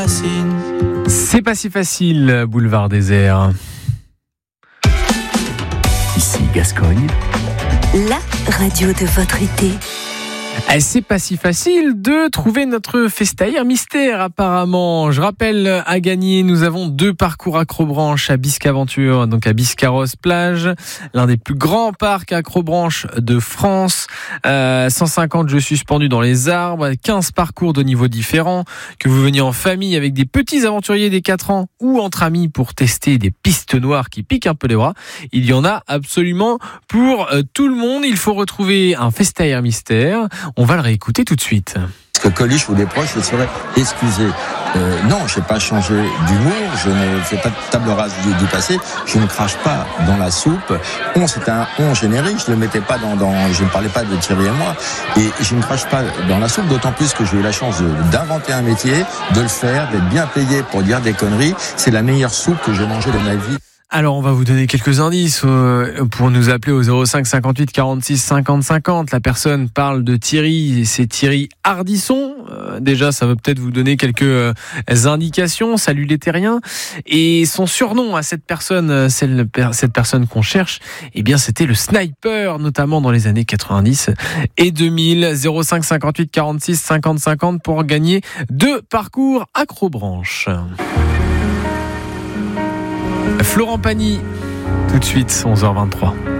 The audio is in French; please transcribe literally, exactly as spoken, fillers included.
C'est pas si facile, boulevard désert. Ici Gascogne, la radio de votre été. Eh, c'est pas si facile de trouver notre festailleur mystère apparemment. Je rappelle, à gagner, nous avons deux parcours Acrobranche à Biscaventure, donc à Biscarros plage, l'un des plus grands parcs Acrobranche de France. Euh, cent cinquante jeux suspendus dans les arbres, quinze parcours de niveaux différents, que vous veniez en famille avec des petits aventuriers des quatre ans ou entre amis pour tester des pistes noires qui piquent un peu les bras. Il y en a absolument pour euh, tout le monde. Il faut retrouver un festailleur mystère. On va le réécouter tout de suite. Ce que Coluche ou des proches se seraient excusés. Euh, non, je n'ai pas changé d'humour, je ne fais pas de table rase du, du passé, je ne crache pas dans la soupe. On, c'était un on générique, je ne le mettais pas dans, dans, je ne parlais pas de Thierry et moi, et je ne crache pas dans la soupe, d'autant plus que j'ai eu la chance de, d'inventer un métier, de le faire, d'être bien payé pour dire des conneries. C'est la meilleure soupe que j'ai mangée de ma vie. Alors, on va vous donner quelques indices euh, pour nous appeler au zéro cinq cinquante-huit quarante-six cinquante cinquante. La personne parle de Thierry, et c'est Thierry Ardisson. Euh, déjà, ça va peut-être vous donner quelques euh, indications. Salut les terriens. Et son surnom à cette personne, celle, cette personne qu'on cherche, eh bien, c'était le Sniper, notamment dans les années quatre-vingt-dix et deux mille. zéro cinq cinquante-huit quarante-six cinquante cinquante pour gagner deux parcours Acrobranche. Florent Pagny, tout de suite, onze heures vingt-trois.